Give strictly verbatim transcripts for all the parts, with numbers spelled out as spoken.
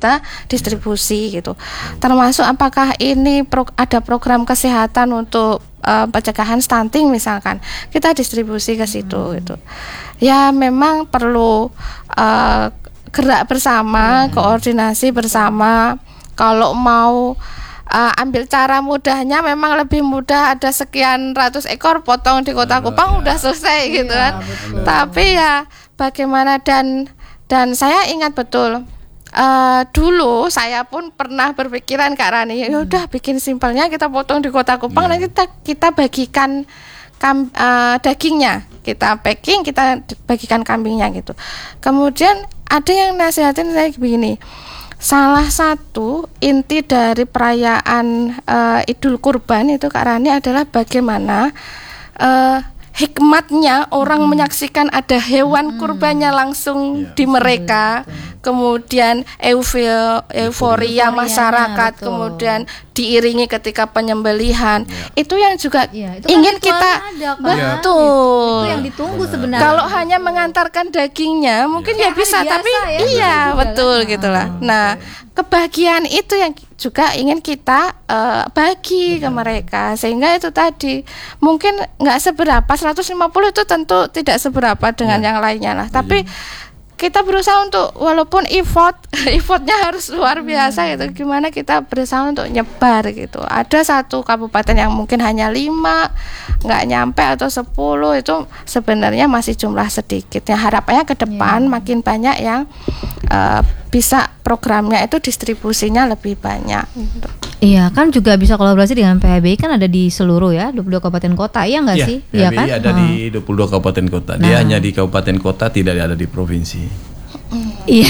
kita distribusi gitu. Termasuk apakah ini pro, ada program kesehatan untuk uh, pencegahan stunting misalkan, kita distribusi ke situ hmm. gitu. Ya memang perlu uh, gerak bersama, hmm. koordinasi bersama. Kalau mau Uh, ambil cara mudahnya, memang lebih mudah, ada sekian ratus ekor potong di Kota Kupang, oh, udah ya. selesai iya, gitu kan. Betul. Tapi ya bagaimana, dan dan saya ingat betul uh, dulu saya pun pernah berpikiran Kak Rani, ya udah bikin simpelnya kita potong di Kota Kupang, yeah. nanti kita kita bagikan kam, uh, dagingnya, kita packing, kita bagikan kambingnya gitu. Kemudian ada yang nasihatin saya begini. Salah satu inti dari perayaan uh, Idul Kurban itu Kak Rani adalah bagaimana uh, hikmatnya orang hmm. menyaksikan ada hewan hmm. kurbannya langsung ya, di mereka, betul. Kemudian euforia, euforia masyarakat, betul. Kemudian diiringi ketika penyembelihan, ya. Itu yang juga ya, itu ingin kan kita ada, kan? Betul. Itu yang ditunggu sebenarnya. Kalau hanya mengantarkan dagingnya mungkin ya, ya bisa, tapi ya, iya betul kan? Gitulah. Nah, kebahagiaan itu yang juga ingin kita uh, bagi Benar. ke mereka, sehingga itu tadi mungkin nggak seberapa, seratus lima puluh itu tentu tidak seberapa dengan ya. yang lainnya lah, tapi kita berusaha untuk, walaupun effort effortnya harus luar biasa hmm. gitu, gimana kita berusaha untuk nyebar gitu. Ada satu kabupaten yang mungkin hanya lima, nggak nyampe, atau sepuluh, itu sebenarnya masih jumlah sedikit. Ya, harapannya ke depan yeah. makin banyak yang uh, bisa programnya itu distribusinya lebih banyak gitu. Iya, kan juga bisa kolaborasi dengan P H B I, kan ada di seluruh ya, dua puluh dua kabupaten kota, iya nggak ya, sih? Iya kan? Ada hmm. di dua puluh dua kabupaten kota. Dia nah. hanya di kabupaten kota, tidak ada di provinsi. Iya.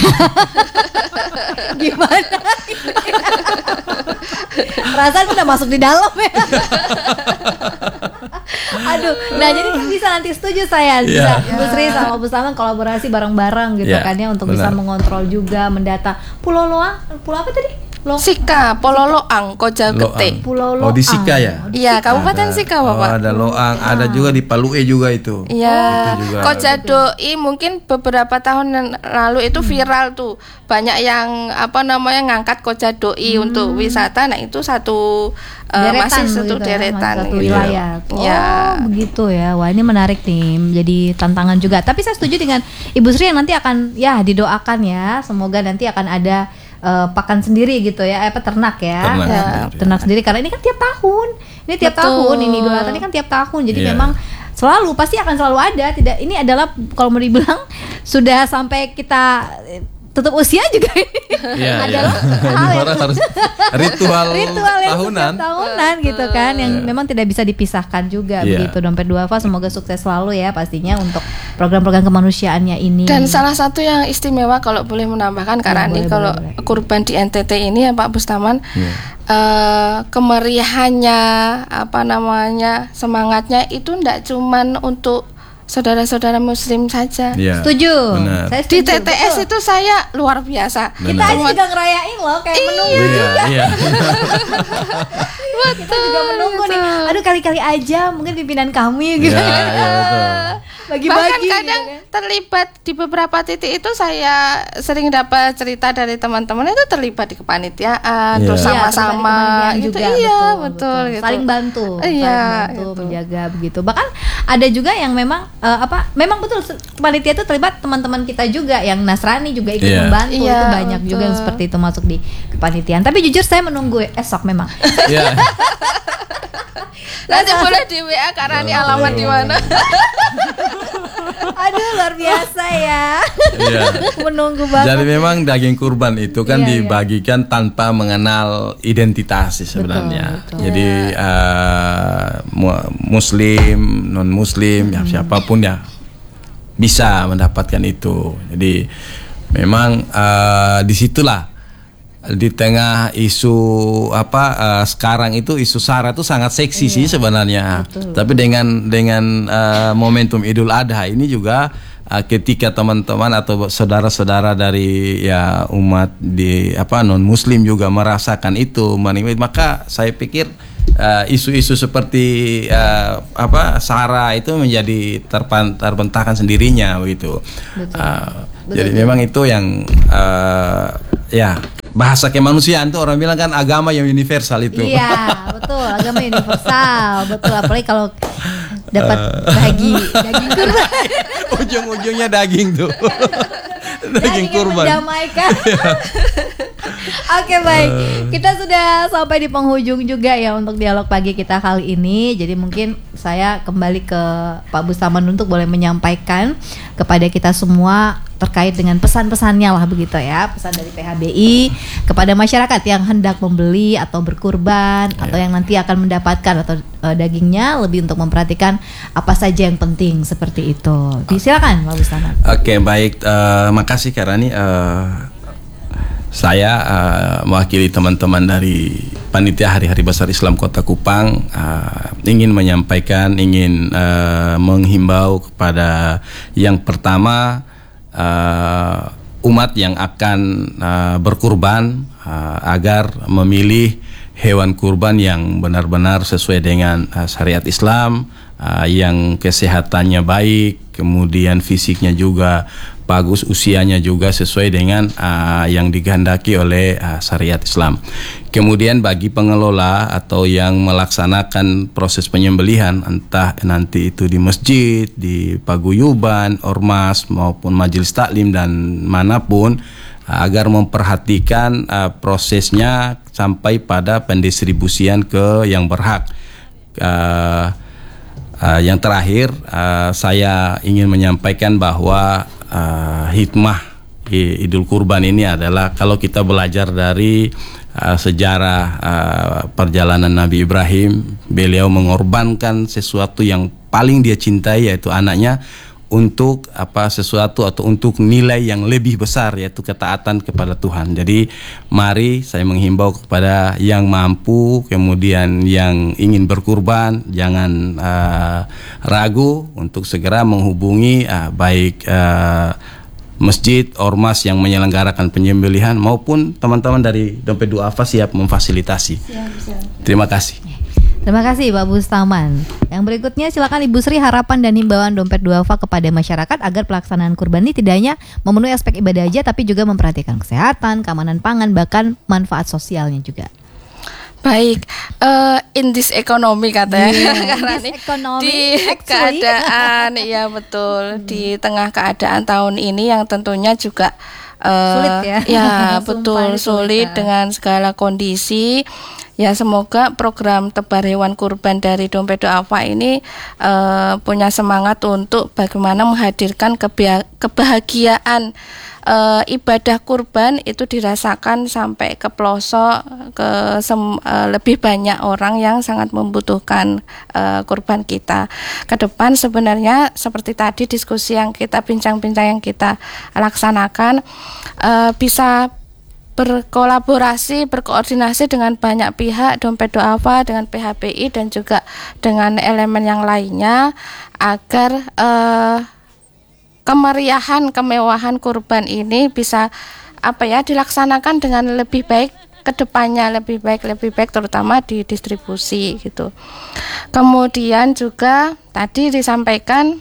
Gimana? Perasaan udah masuk di dalam ya. Aduh, nah jadi kan bisa nanti setuju saya, bisa yeah. Bu Sri sama Bu Saman kolaborasi bareng-bareng gitu yeah, kan ya, untuk benar. bisa mengontrol juga, mendata. Pulau Loang, pulau apa tadi? Lo- Sika, Pulau Loang, Koja Gete. Pulau Loang. Oh di Sika ya? Iya, Kabupaten ada, Sika Bapak. Oh, ada Loang, ah. ada juga di Palue juga itu. Iya. Oh, Koja Doi mungkin beberapa tahun yang lalu itu viral tuh. Banyak yang apa namanya ngangkat Koja Doi hmm. untuk wisata. Nah, itu satu uh, masih satu gitu deretan ya, satu wilayah. Oh, ya. begitu ya. Wah, ini menarik nih. Jadi tantangan juga. Tapi saya setuju dengan Ibu Sri yang nanti akan ya didoakan ya. Semoga nanti akan ada Uh, pakan sendiri gitu ya, apa ternak ya, ternak, ya, sendiri. ternak sendiri, karena ini kan tiap tahun, ini tiap Betul. tahun, ini Idul Adha ini kan tiap tahun, jadi yeah. memang selalu pasti akan selalu ada, tidak, ini adalah kalau mau dibilang sudah sampai kita tutup usia juga ya, adalah ya. hal yang harus ritual, ritual yang tahunan tahunan gitu kan, yang yeah. memang tidak bisa dipisahkan juga yeah. begitu. Dompet Duafa semoga sukses selalu ya pastinya untuk program-program kemanusiaannya ini. Dan salah satu yang istimewa kalau boleh menambahkan Kak Rani, ya, kalau boleh. kurban di N T T ini ya Pak Bustaman, yeah. uh, kemeriahannya, apa namanya, semangatnya itu tidak cuman untuk saudara-saudara muslim saja. Ya, setuju. Saya setuju. Di T T S betul. Itu saya luar biasa. Benar. Kita aja juga ngerayain loh, kayak iya, menunggu iya, juga. Iya. Betul. Kita juga menunggu betul. nih. Aduh, kali-kali aja mungkin pimpinan kami gitu. Ya, ya, betul. Bagi-bagi. Bahkan kadang gitu. terlibat di beberapa titik itu, saya sering dapat cerita dari teman-teman itu terlibat di kepanitiaan, yeah. terus sama-sama ya, gitu. juga, Iya, betul, betul, betul. gitu. Saling bantu, iya, saling bantu gitu. menjaga begitu. Bahkan ada juga yang memang uh, apa? Memang betul panitia itu terlibat teman-teman kita juga yang Nasrani juga ikut yeah. membantu. Yeah, itu banyak betul. juga yang seperti itu masuk di kepanitiaan. Tapi jujur saya menunggu esok memang. Yeah. Nanti boleh di W A karena ini alamat di mana. Aduh, luar biasa ya. Iya. Menunggu banget. Jadi memang daging kurban itu kan iya, dibagikan iya. tanpa mengenal identitas sebenarnya. Betul, betul. Jadi uh, muslim, non muslim, hmm. ya siapapun ya bisa mendapatkan itu. Jadi memang uh, disitulah di tengah isu apa uh, sekarang itu isu SARA itu sangat seksi iya, sih sebenarnya. Betul. Tapi dengan dengan uh, momentum Idul Adha ini juga uh, ketika teman-teman atau saudara-saudara dari ya umat di apa non muslim juga merasakan itu, maka saya pikir uh, isu-isu seperti uh, apa SARA itu menjadi terpan, terbentangkan sendirinya begitu. Betul. Uh, Betul. Jadi memang itu yang uh, ya bahasa kemanusiaan tuh orang bilang kan agama yang universal itu. Iya, betul, agama universal, betul. Apalagi kalau dapat daging, daging kurban. Ujung-ujungnya daging tuh. Daging Daging yang kurban. mendamaikan. Oke, baik. Kita sudah sampai di penghujung juga ya untuk dialog pagi kita kali ini. Jadi mungkin saya kembali ke Pak Bustaman untuk boleh menyampaikan kepada kita semua terkait dengan pesan-pesannya lah begitu ya, pesan dari P H B I kepada masyarakat yang hendak membeli atau berkurban atau yang nanti akan mendapatkan atau uh, dagingnya, lebih untuk memperhatikan apa saja yang penting seperti itu. Silakan Pak Bustaman. Oke, baik, uh, makasih Karani. Uh, saya uh, mewakili teman-teman dari Panitia Hari-Hari Besar Islam Kota Kupang uh, ingin menyampaikan, ingin uh, menghimbau kepada yang pertama, Uh, umat yang akan uh, berkurban uh, agar memilih hewan kurban yang benar-benar sesuai dengan uh, syariat Islam, uh, yang kesehatannya baik, kemudian fisiknya juga bagus, usianya juga sesuai dengan uh, yang dikehendaki oleh uh, syariat Islam. Kemudian bagi pengelola atau yang melaksanakan proses penyembelihan, entah nanti itu di masjid, di paguyuban, ormas maupun majelis taklim dan manapun, uh, agar memperhatikan uh, prosesnya sampai pada pendistribusian ke yang berhak. Uh, uh, yang terakhir, uh, saya ingin menyampaikan bahwa Uh, hikmah Idul Kurban ini adalah kalau kita belajar dari uh, sejarah uh, perjalanan Nabi Ibrahim, beliau mengorbankan sesuatu yang paling dia cintai yaitu anaknya untuk apa sesuatu atau untuk nilai yang lebih besar yaitu ketaatan kepada Tuhan. Jadi mari saya menghimbau kepada yang mampu kemudian yang ingin berkurban, jangan uh, ragu untuk segera menghubungi uh, baik uh, masjid, ormas yang menyelenggarakan penyembelihan maupun teman-teman dari Dompet Duafa siap memfasilitasi. Siap, siap. Terima kasih. Terima kasih Pak Bustaman. Yang berikutnya silakan Ibu Sri, harapan dan himbauan Dompet Duafa kepada masyarakat agar pelaksanaan kurban ini tidak hanya memenuhi aspek ibadah aja tapi juga memperhatikan kesehatan, keamanan pangan, bahkan manfaat sosialnya juga. Baik, uh, in this economy katanya, yeah, karena in this economy, di actually. keadaan, ya betul, hmm. di tengah keadaan tahun ini yang tentunya juga uh, sulit ya, ya betul sulit, sulit dengan segala kondisi. Ya semoga program tebar hewan kurban dari Dompet Duafa ini uh, punya semangat untuk bagaimana menghadirkan kebia- kebahagiaan uh, ibadah kurban itu dirasakan sampai ke pelosok, ke sem- uh, lebih banyak orang yang sangat membutuhkan uh, kurban kita. Ke depan sebenarnya seperti tadi diskusi yang kita bincang-bincang yang kita laksanakan uh, bisa berkolaborasi, berkoordinasi dengan banyak pihak, Dompet Duafa dengan P H B I dan juga dengan elemen yang lainnya agar eh, kemeriahan, kemewahan kurban ini bisa apa ya dilaksanakan dengan lebih baik ke depannya, lebih baik lebih baik terutama di distribusi gitu. Kemudian juga tadi disampaikan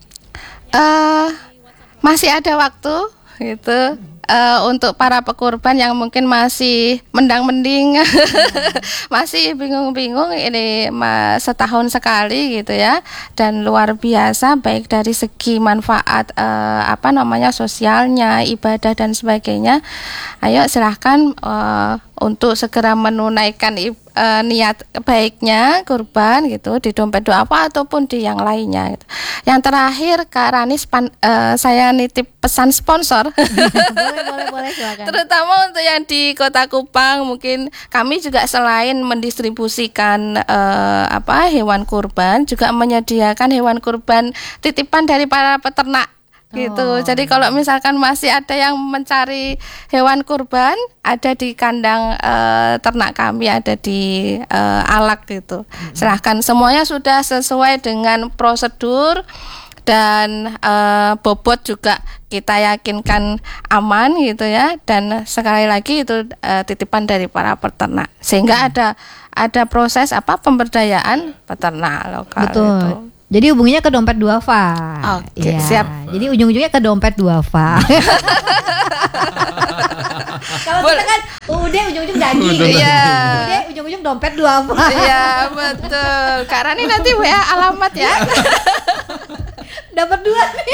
eh, masih ada waktu gitu. Uh, untuk para pekurban yang mungkin masih mendang-mending, masih bingung-bingung, ini ma- setahun sekali gitu ya, dan luar biasa baik dari segi manfaat uh, apa namanya sosialnya, ibadah dan sebagainya. Ayo silahkan uh, untuk segera menunaikan uh, niat baiknya kurban gitu di Dompet Duafa ataupun di yang lainnya. Gitu. Yang terakhir Kak Rani, span, uh, saya nitip pesan sponsor. boleh, boleh, boleh, silakan. Terutama untuk yang di Kota Kupang, mungkin kami juga selain mendistribusikan uh, apa hewan kurban, juga menyediakan hewan kurban titipan dari para peternak. Gitu. Oh. Jadi kalau misalkan masih ada yang mencari hewan kurban, ada di kandang uh, ternak kami, ada di uh, Alak gitu. Hmm. Silahkan, semuanya sudah sesuai dengan prosedur dan uh, bobot juga kita yakinkan aman gitu ya. Dan sekali lagi itu uh, titipan dari para peternak, sehingga hmm. ada ada proses apa pemberdayaan peternak lokal. Betul. Itu. Jadi hubunginya ke Dompet Duafa. Oke, okay, ya. Siap. Jadi ujung-ujungnya ke Dompet Duafa. Kalau kita kan udah ujung-ujung daging. Iya. Udah ujung-ujung dompet dua apa? Iya, betul. Kak Rani nanti W A alamat ya. Dapat dua nih.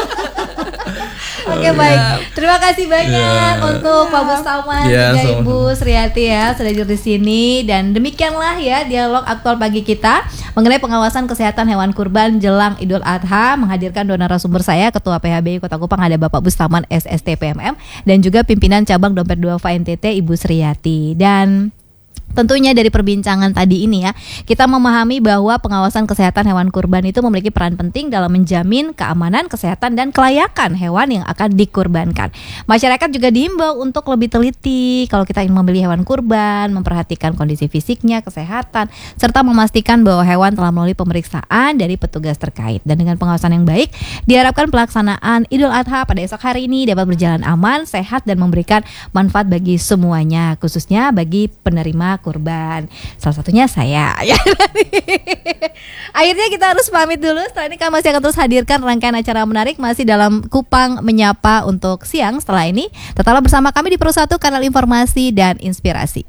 Oke, baik. Terima kasih banyak Yeah. untuk Pak Bustaman Yeah, dan so- Ibu Sriati ya sudah hadir di sini, dan demikianlah ya dialog aktual pagi kita mengenai pengawasan kesehatan hewan kurban jelang Idul Adha, menghadirkan dua narasumber saya, Ketua P H B I Kota Kupang ada Bapak Bustaman S S T P M M dan juga pimpinan cabang Dompet Duafa N T T Ibu Sriati. Dan tentunya dari perbincangan tadi ini ya, kita memahami bahwa pengawasan kesehatan hewan kurban itu memiliki peran penting dalam menjamin keamanan, kesehatan, dan kelayakan hewan yang akan dikurbankan. Masyarakat juga diimbau untuk lebih teliti kalau kita ingin membeli hewan kurban, memperhatikan kondisi fisiknya, kesehatan, serta memastikan bahwa hewan telah melalui pemeriksaan dari petugas terkait. Dan dengan pengawasan yang baik, diharapkan pelaksanaan Idul Adha pada esok hari ini dapat berjalan aman, sehat, dan memberikan manfaat bagi semuanya, khususnya bagi penerima kurban. Salah satunya saya. Akhirnya kita harus pamit dulu. Setelah ini kami masih akan terus hadirkan rangkaian acara menarik masih dalam Kupang Menyapa untuk siang. Setelah ini tetaplah bersama kami di Pro satu, kanal informasi dan inspirasi.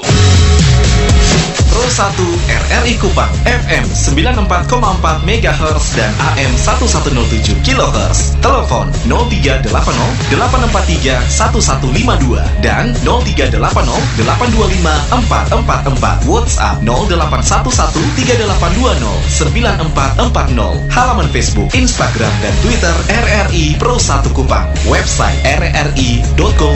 Pro satu R R I Kupang F M sembilan puluh empat koma empat megahertz dan A M seribu seratus tujuh kilohertz. Telepon nol tiga delapan nol delapan empat tiga satu satu lima dua dan nol tiga delapan nol delapan dua lima empat empat empat. WhatsApp nol delapan satu satu tiga delapan dua nol sembilan empat empat nol. Halaman Facebook, Instagram, dan Twitter R R I Pro satu Kupang. Website r r i dot co